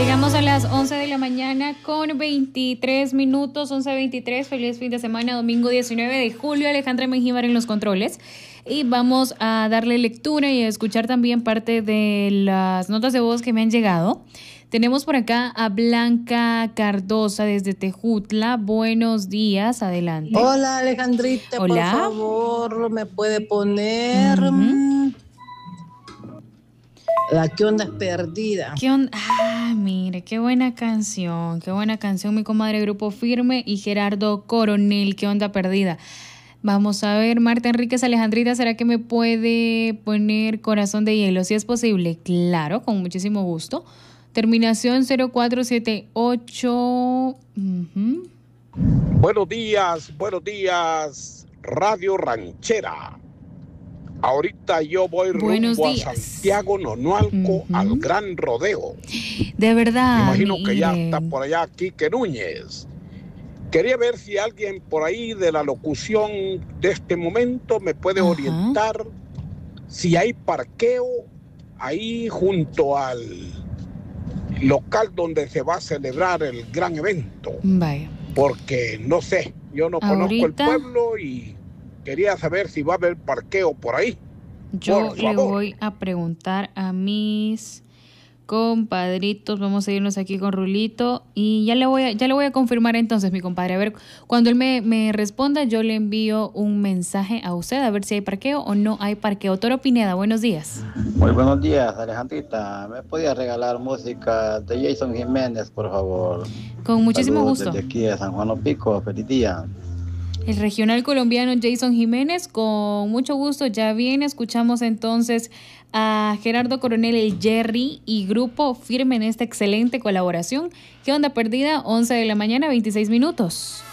Llegamos a las 11 de la mañana con 23 minutos, 11:23. Feliz fin de semana, domingo 19 de julio. Alejandra Mengíbar en los controles. Y vamos a darle lectura y a escuchar también parte de las notas de voz que me han llegado. Tenemos por acá a Blanca Cardosa desde Tejutla. Buenos días, adelante. Hola, Alejandrita. Hola. Por favor, ¿me puede poner La que onda es perdida? ¿Qué onda? Ah, mire, qué buena canción, mi comadre Grupo Firme y Gerardo Coronel, qué onda perdida. Vamos a ver, Marta Enríquez, Alejandrita, ¿será que me puede poner Corazón de Hielo? Si es posible, claro, con muchísimo gusto. Terminación 0478. Buenos días, Radio Ranchera. Ahorita yo voy rumbo a Santiago Nonualco al Gran Rodeo. De verdad. Me imagino que ya está por allá Quique Núñez. Quería ver si alguien por ahí de la locución de este momento me puede orientar si hay parqueo ahí junto al local donde se va a celebrar el gran evento. Vaya. Porque no sé, yo no conozco el pueblo y quería saber si va a haber parqueo por ahí. Yo le voy a preguntar a mis compadritos. Vamos a irnos aquí con Rulito y ya le voy a confirmar entonces, mi compadre. A ver, cuando él me responda, yo le envío un mensaje a usted a ver si hay parqueo o no hay parqueo. Toro Pineda, buenos días. Muy buenos días, Alejandrita. ¿Me podía regalar música de Jason Jiménez, por favor? Con muchísimo gusto. Desde aquí de San Juan Opico. Feliz día. El regional colombiano Jason Jiménez, con mucho gusto, ya viene. Escuchamos entonces a Gerardo Coronel, el Jerry y Grupo Firme en esta excelente colaboración. ¿Qué onda perdida? 11 de la mañana, 26 minutos.